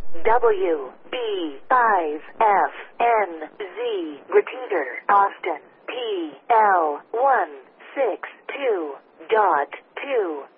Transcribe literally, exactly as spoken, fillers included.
W B five F N Z. Repeater, Austin. P L one six two dot two.